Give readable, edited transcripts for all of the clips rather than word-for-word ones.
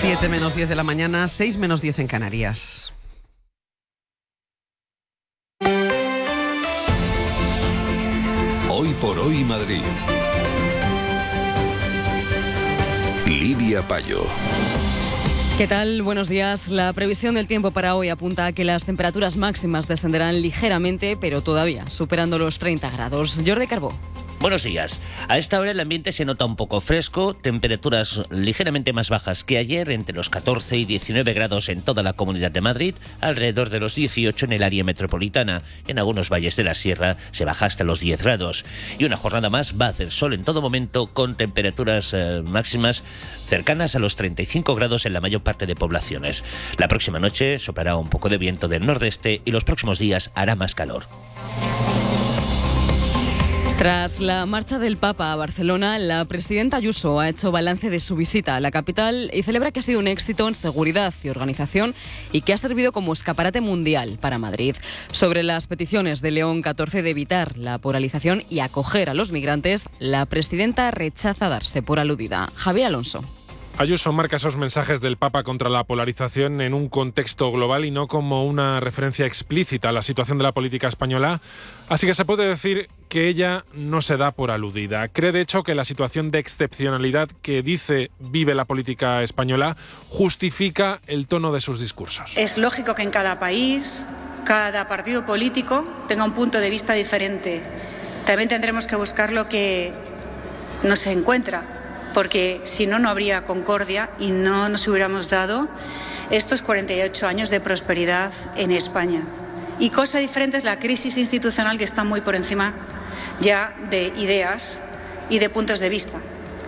7 menos 10 de la mañana, 6 menos 10 en Canarias. Hoy por hoy Madrid. Lidia Payo. ¿Qué tal? Buenos días. La previsión del tiempo para hoy apunta a que las temperaturas máximas descenderán ligeramente, pero todavía superando los 30 grados. Jordi Carbó. Buenos días. A esta hora el ambiente se nota un poco fresco, temperaturas ligeramente más bajas que ayer, entre los 14 y 19 grados en toda la Comunidad de Madrid, alrededor de los 18 en el área metropolitana. En algunos valles de la sierra se baja hasta los 10 grados. Y una jornada más va a hacer sol en todo momento, con temperaturas máximas cercanas a los 35 grados en la mayor parte de poblaciones. La próxima noche soplará un poco de viento del nordeste y los próximos días hará más calor. Tras la marcha del Papa a Barcelona, la presidenta Ayuso ha hecho balance de su visita a la capital y celebra que ha sido un éxito en seguridad y organización y que ha servido como escaparate mundial para Madrid. Sobre las peticiones de León XIV de evitar la polarización y acoger a los migrantes, la presidenta rechaza darse por aludida. Javier Alonso. Ayuso marca esos mensajes del Papa contra la polarización en un contexto global y no como una referencia explícita a la situación de la política española, así que se puede decir que ella no se da por aludida. Cree, de hecho, que la situación de excepcionalidad que dice vive la política española justifica el tono de sus discursos. Es lógico que en cada país, cada partido político tenga un punto de vista diferente. También tendremos que buscar lo que no se encuentra, porque si no, no habría concordia y no nos hubiéramos dado estos 48 años de prosperidad en España. Y cosa diferente es la crisis institucional, que está muy por encima ya de ideas y de puntos de vista.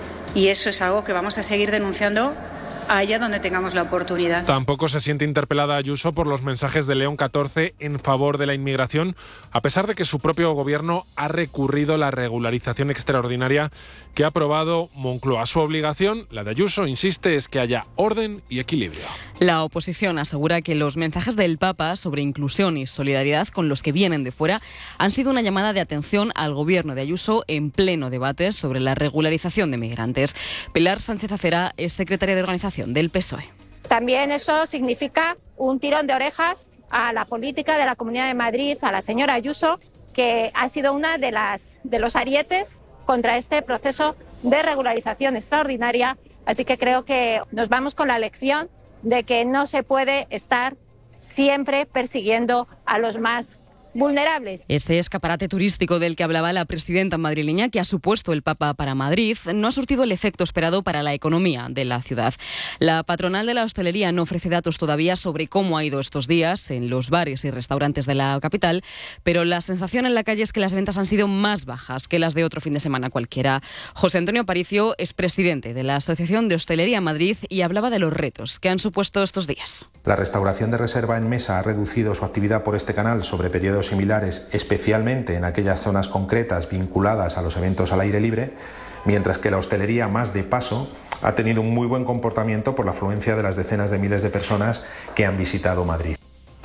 Y eso es algo que vamos a seguir denunciando allá donde tengamos la oportunidad. Tampoco se siente interpelada Ayuso por los mensajes de León XIV en favor de la inmigración, a pesar de que su propio gobierno ha recurrido a la regularización extraordinaria que ha aprobado Moncloa. Su obligación, la de Ayuso, insiste, es que haya orden y equilibrio. La oposición asegura que los mensajes del Papa sobre inclusión y solidaridad con los que vienen de fuera han sido una llamada de atención al gobierno de Ayuso en pleno debate sobre la regularización de migrantes. Pilar Sánchez Acera es secretaria de organización del PSOE. También eso significa un tirón de orejas a la política de la Comunidad de Madrid, a la señora Ayuso, que ha sido una de los arietes contra este proceso de regularización extraordinaria. Así que creo que nos vamos con la lección de que no se puede estar siempre persiguiendo a los más vulnerables. Ese escaparate turístico del que hablaba la presidenta madrileña, que ha supuesto el Papa para Madrid, no ha surtido el efecto esperado para la economía de la ciudad. La patronal de la hostelería no ofrece datos todavía sobre cómo ha ido estos días en los bares y restaurantes de la capital, pero la sensación en la calle es que las ventas han sido más bajas que las de otro fin de semana cualquiera. José Antonio Aparicio es presidente de la Asociación de Hostelería Madrid y hablaba de los retos que han supuesto estos días. La restauración de reserva en mesa ha reducido su actividad por este canal sobre periodos similares, especialmente en aquellas zonas concretas vinculadas a los eventos al aire libre, mientras que la hostelería más de paso ha tenido un muy buen comportamiento por la afluencia de las decenas de miles de personas que han visitado Madrid.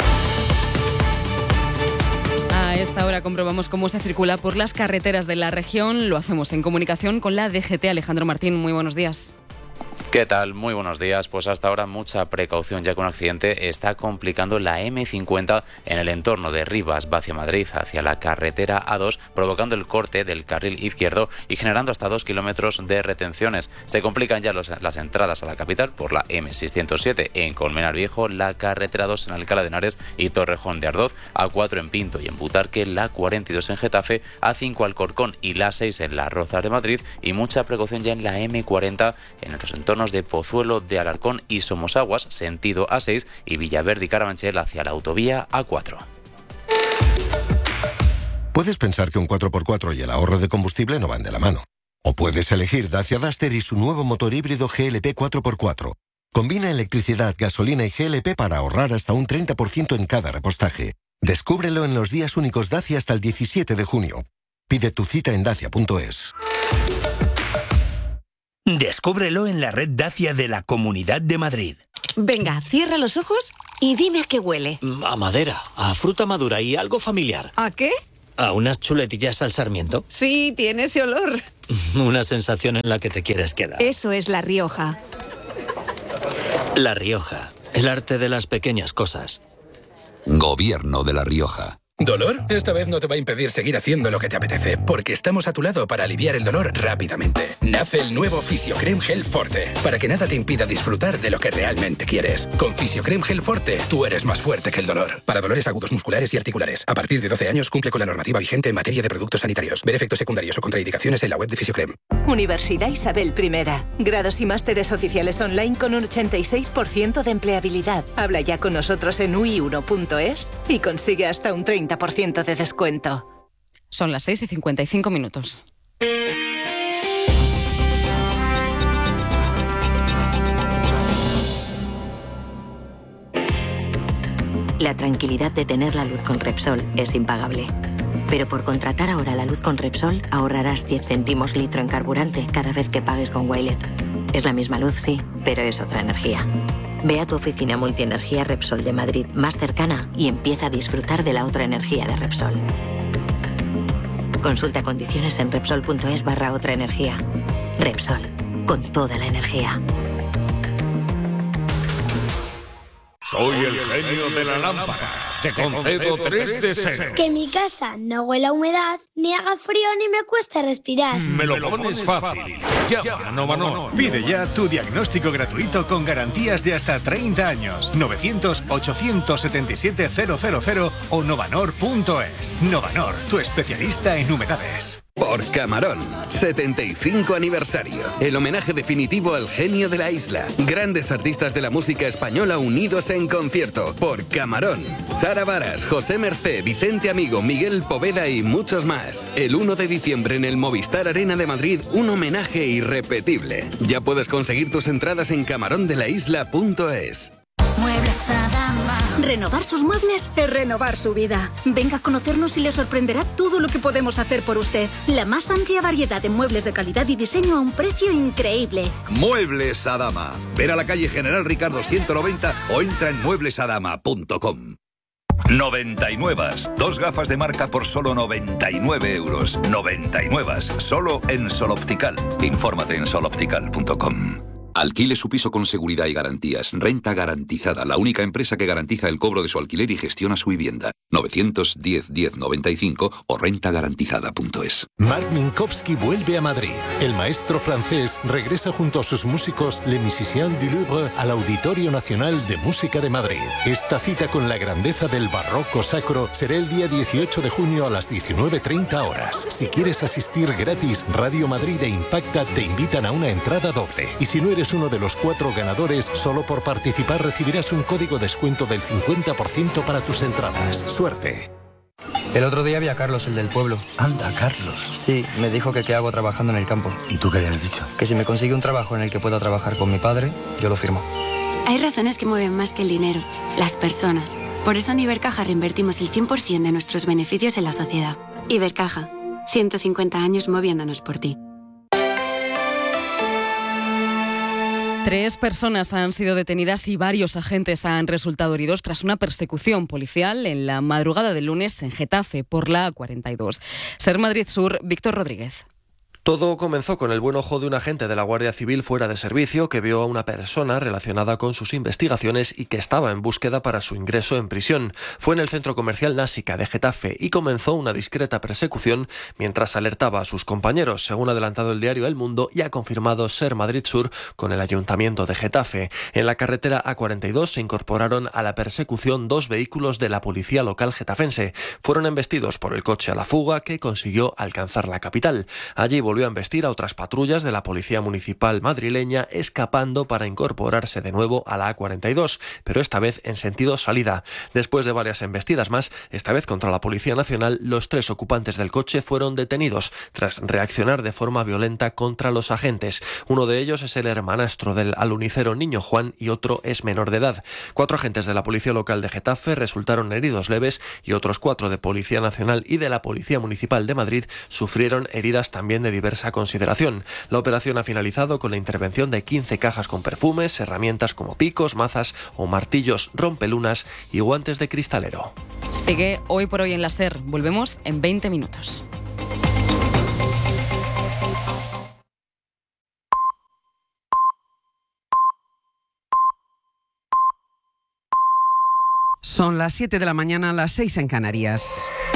A esta hora comprobamos cómo se circula por las carreteras de la región. Lo hacemos en comunicación con la DGT. Alejandro Martín, muy buenos días. ¿Qué tal? Muy buenos días. Pues hasta ahora mucha precaución, ya que un accidente está complicando la M50 en el entorno de Rivas, hacia Madrid, hacia la carretera A2, provocando el corte del carril izquierdo y generando hasta 2 kilómetros de retenciones. Se complican ya las entradas a la capital por la M607 en Colmenar Viejo, la carretera 2 en Alcalá de Henares y Torrejón de Ardoz, A4 en Pinto y en Butarque, la 42 en Getafe, A5 Alcorcón y la 6 en Las Rozas de Madrid, y mucha precaución ya en la M40 en los entornos de Pozuelo de Alarcón y Somosaguas, sentido A6, y Villaverde y Carabanchel hacia la autovía A4. Puedes pensar que un 4x4 y el ahorro de combustible no van de la mano. O puedes elegir Dacia Duster y su nuevo motor híbrido GLP 4x4. Combina electricidad, gasolina y GLP para ahorrar hasta un 30% en cada repostaje. Descúbrelo en los días únicos Dacia hasta el 17 de junio. Pide tu cita en dacia.es. Descúbrelo en la red Dacia de la Comunidad de Madrid. Venga, cierra los ojos y dime a qué huele. A madera, a fruta madura y algo familiar. ¿A qué? ¿A unas chuletillas al sarmiento? Sí, tiene ese olor. Una sensación en la que te quieres quedar. Eso es La Rioja. La Rioja, el arte de las pequeñas cosas. Gobierno de La Rioja. ¿Dolor? Esta vez no te va a impedir seguir haciendo lo que te apetece, porque estamos a tu lado para aliviar el dolor rápidamente. Nace el nuevo Fisiocrem Gel Forte, para que nada te impida disfrutar de lo que realmente quieres. Con Fisiocrem Gel Forte, tú eres más fuerte que el dolor. Para dolores agudos musculares y articulares. A partir de 12 años cumple con la normativa vigente en materia de productos sanitarios. Ver efectos secundarios o contraindicaciones en la web de Fisiocrem. Universidad Isabel I. Grados y másteres oficiales online con un 86% de empleabilidad. Habla ya con nosotros en ui1.es y consigue hasta un 30% de descuento. Son las 6:55. La tranquilidad de tener la luz con Repsol es impagable. Pero por contratar ahora la luz con Repsol, ahorrarás 10 céntimos litro en carburante cada vez que pagues con Wilet. Es la misma luz, sí, pero es otra energía. Ve a tu oficina multienergía Repsol de Madrid más cercana y empieza a disfrutar de la otra energía de Repsol. Consulta condiciones en Repsol.es/otra energía. Repsol, con toda la energía. Soy el genio de la lámpara. Te concedo 3 deseos. Que mi casa no huela a humedad, ni haga frío, ni me cueste respirar. Me lo pones fácil. Llama a Novanor. Pide ya tu diagnóstico gratuito con garantías de hasta 30 años. 900-877-000 o novanor.es. Novanor, tu especialista en humedades. Por Camarón, 75 aniversario. El homenaje definitivo al genio de la isla. Grandes artistas de la música española unidos en concierto. Por Camarón. Sara Varas, José Mercé, Vicente Amigo, Miguel Poveda y muchos más. El 1 de diciembre en el Movistar Arena de Madrid, un homenaje irrepetible. Ya puedes conseguir tus entradas en camarondelaisla.es. Muebles Adama. Renovar sus muebles es renovar su vida. Venga a conocernos y le sorprenderá todo lo que podemos hacer por usted. La más amplia variedad de muebles de calidad y diseño a un precio increíble. Muebles Adama. Ver a la calle General Ricardo 190 o entra en mueblesadama.com. 99. 2 gafas de marca por solo 99 euros. 99. Solo en Soloptical. Infórmate en soloptical.com. Alquile su piso con seguridad y garantías. Renta Garantizada, la única empresa que garantiza el cobro de su alquiler y gestiona su vivienda. 910-1095 o rentagarantizada.es. Marc Minkowski vuelve a Madrid. El maestro francés regresa junto a sus músicos Les Musiciens du Louvre al Auditorio Nacional de Música de Madrid. Esta cita con la grandeza del barroco sacro será el día 18 de junio a las 19:30 horas. Si quieres asistir gratis, Radio Madrid e Impacta te invitan a una entrada doble. Y si no eres uno de los 4 ganadores, solo por participar recibirás un código descuento del 50% para tus entradas. ¡Suerte! El otro día vi a Carlos, el del pueblo. Anda, Carlos. Sí, me dijo que qué hago trabajando en el campo. ¿Y tú qué le has dicho? Que si me consigue un trabajo en el que pueda trabajar con mi padre, yo lo firmo. Hay razones que mueven más que el dinero, las personas. Por eso en Ibercaja reinvertimos el 100% de nuestros beneficios en la sociedad. Ibercaja, 150 años moviéndonos por ti. 3 personas han sido detenidas y varios agentes han resultado heridos tras una persecución policial en la madrugada del lunes en Getafe por la A42. Ser Madrid Sur, Víctor Rodríguez. Todo comenzó con el buen ojo de un agente de la Guardia Civil fuera de servicio que vio a una persona relacionada con sus investigaciones y que estaba en búsqueda para su ingreso en prisión. Fue en el centro comercial Násica de Getafe y comenzó una discreta persecución mientras alertaba a sus compañeros, según ha adelantado el diario El Mundo y ha confirmado Ser Madrid Sur con el Ayuntamiento de Getafe. En la carretera A42 se incorporaron a la persecución 2 vehículos de la policía local getafense. Fueron embestidos por el coche a la fuga que consiguió alcanzar la capital. Allí volvió a embestir a otras patrullas de la Policía Municipal madrileña, escapando para incorporarse de nuevo a la A42, pero esta vez en sentido salida. Después de varias embestidas más, esta vez contra la Policía Nacional, los 3 ocupantes del coche fueron detenidos tras reaccionar de forma violenta contra los agentes. Uno de ellos es el hermanastro del alunicero Niño Juan y otro es menor de edad. 4 agentes de la Policía Local de Getafe resultaron heridos leves y otros 4 de Policía Nacional y de la Policía Municipal de Madrid sufrieron heridas también de diversa consideración. La operación ha finalizado con la intervención de 15 cajas con perfumes, herramientas como picos, mazas o martillos, rompelunas y guantes de cristalero. Sigue Hoy por Hoy en la SER. Volvemos en 20 minutos. Son las 7 de la mañana, las 6 en Canarias.